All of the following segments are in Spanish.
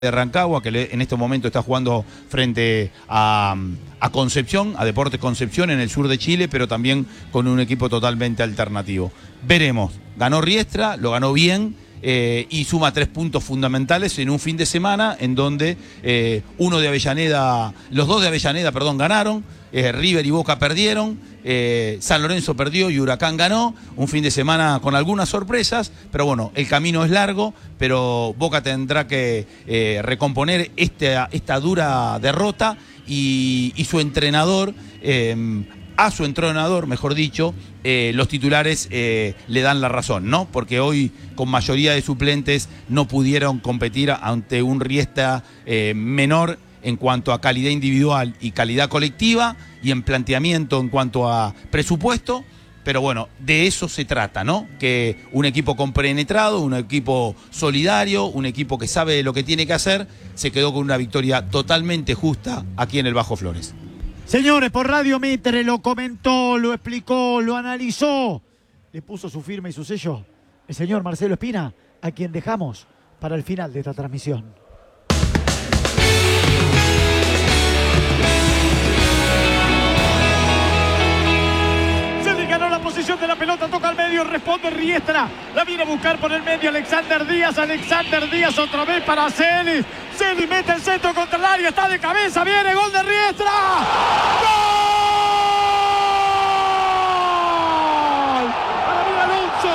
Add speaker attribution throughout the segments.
Speaker 1: de Rancagua, que en este momento está jugando frente a Concepción, a Deportes Concepción en el sur de Chile, pero también con un equipo totalmente alternativo. Veremos, ganó Riestra, lo ganó bien y suma 3 puntos fundamentales en un fin de semana en donde los dos de Avellaneda, ganaron, River y Boca perdieron, San Lorenzo perdió y Huracán ganó, un fin de semana con algunas sorpresas, pero bueno, el camino es largo, pero Boca tendrá que recomponer esta dura derrota y su entrenador, a su entrenador, mejor dicho, los titulares le dan la razón, ¿no? Porque hoy con mayoría de suplentes no pudieron competir ante un Riestra menor en cuanto a calidad individual y calidad colectiva y en planteamiento en cuanto a presupuesto, pero bueno, de eso se trata, ¿no? Que un equipo compenetrado, un equipo solidario, un equipo que sabe lo que tiene que hacer, se quedó con una victoria totalmente justa aquí en el Bajo Flores.
Speaker 2: Señores, por Radio Mitre lo comentó, lo explicó, lo analizó, le puso su firma y su sello el señor Marcelo Espina, a quien dejamos para el final de esta transmisión. Posición de la pelota, toca al medio, responde Riestra, la viene a buscar por el medio Alexander Díaz otra vez para Celis, Celis mete el centro contra el área, está de cabeza, viene, gol de Riestra, ¡gol! Para mí Alonso,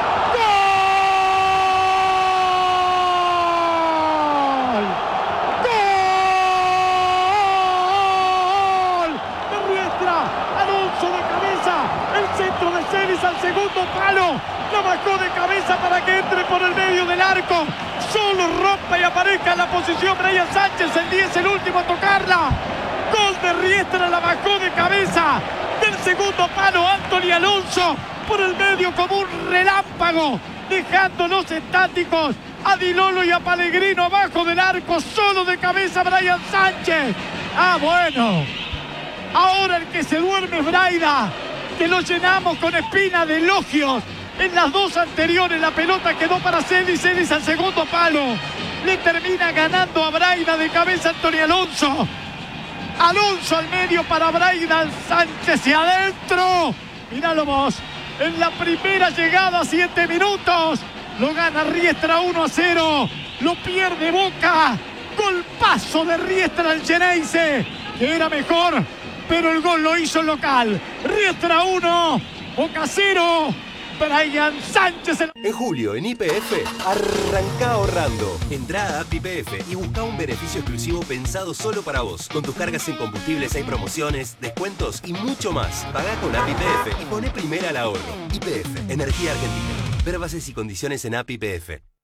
Speaker 2: ¡gol! ¡Gol! De Riestra, Alonso de cabeza, el centro de Celis al segundo palo, la bajó de cabeza para que entre por el medio del arco, solo rompa y aparezca en la posición Brian Sánchez, el 10, el último a tocarla, gol de Riestra, la bajó de cabeza, del segundo palo Anthony Alonso, por el medio como un relámpago, dejándolos estáticos, a Di Lolo y a Pellegrino abajo del arco, solo de cabeza Brian Sánchez. Ah, bueno, ahora el que se duerme es Braida, que lo llenamos con Espina de elogios. En las dos anteriores la pelota quedó para Celis, Celis al segundo palo, le termina ganando a Braida de cabeza Anthony Alonso. Alonso al medio para Braida Sánchez y adentro. Míralo vos, en la primera llegada, 7 minutos, lo gana Riestra 1-0, lo pierde Boca. Golpazo de Riestra al Geneise, que era mejor, pero el gol lo hizo el local. Riestra 1, Boca 0. Brian Sánchez.
Speaker 3: En julio, en YPF, arranca ahorrando. Entrá a App YPF y busca un beneficio exclusivo pensado solo para vos. Con tus cargas en combustibles hay promociones, descuentos y mucho más. Pagá con App YPF y poné primera al ahorro. YPF, Energía Argentina. Ver bases y condiciones en App YPF.